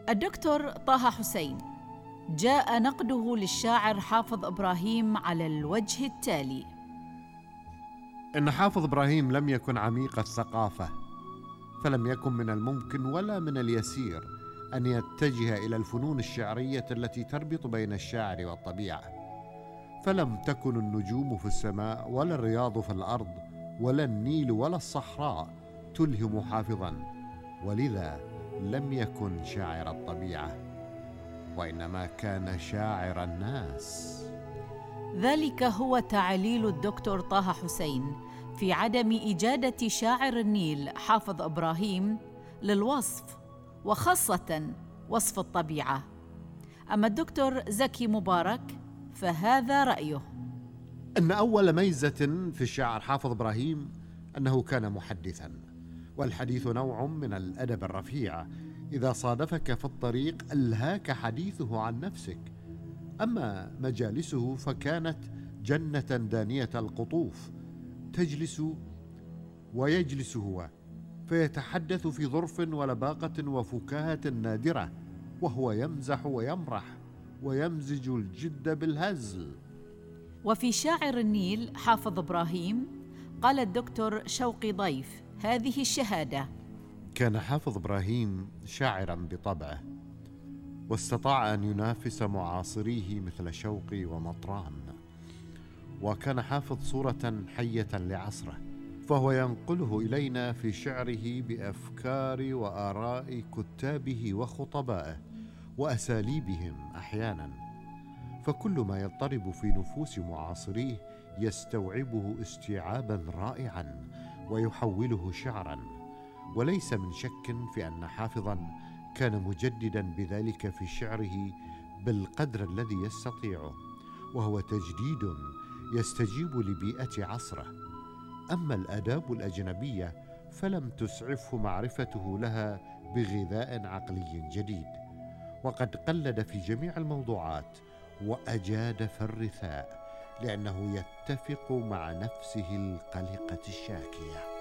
الدكتور طه حسين جاء نقده للشاعر حافظ إبراهيم على الوجه التالي: إن حافظ إبراهيم لم يكن عميق الثقافة، فلم يكن من الممكن ولا من اليسير أن يتجه إلى الفنون الشعرية التي تربط بين الشاعر والطبيعة، فلم تكن النجوم في السماء ولا الرياض في الأرض ولا النيل ولا الصحراء تلهم حافظا، ولذا لم يكن شاعر الطبيعة، وإنما كان شاعر الناس. ذلك هو تعليل الدكتور طه حسين في عدم إجادة شاعر النيل حافظ إبراهيم للوصف، وخاصة وصف الطبيعة. أما الدكتور زكي مبارك فهذا رأيه: أن أول ميزة في الشاعر حافظ إبراهيم أنه كان محدثا، والحديث نوع من الأدب الرفيع. إذا صادفك في الطريق ألهاك حديثه عن نفسك. أما مجالسه فكانت جنة دانية القطوف، تجلس ويجلس هو، فيتحدث في ظرف ولباقة وفكاهة نادرة، وهو يمزح ويمرح ويمزج الجد بالهزل. وفي شاعر النيل حافظ إبراهيم قال الدكتور شوقي ضيف هذه الشهادة: كان حافظ إبراهيم شاعرا بطبعه، واستطاع أن ينافس معاصريه مثل شوقي ومطران. وكان حافظ صورة حية لعصره، فهو ينقله إلينا في شعره بأفكار وآراء كتابه وخطبائه وأساليبهم أحيانا، فكل ما يضطرب في نفوس معاصريه يستوعبه استيعابا رائعا ويحوله شعرا. وليس من شك في أن حافظا كان مجددا بذلك في شعره بالقدر الذي يستطيعه، وهو تجديد يستجيب لبيئة عصره. أما الآداب الأجنبية فلم تسعفه معرفته لها بغذاء عقلي جديد، وقد قلد في جميع الموضوعات وأجاد في الرثاء، لأنه يتفق مع نفسه القلقة الشاكية.